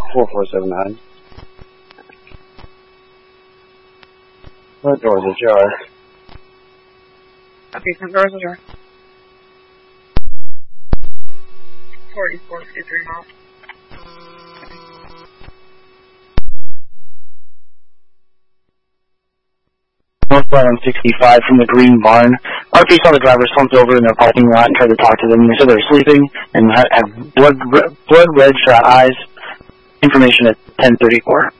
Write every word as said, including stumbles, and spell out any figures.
four four seven nine. Front door's ajar. Okay, front door's ajar. forty-four fifty-three miles. Northbound on sixty-five from the Green Barn. R P saw the driver slumped over in their parking lot and tried to talk to them. They said they were sleeping and had blood, blood red eyes. Information at ten thirty-four.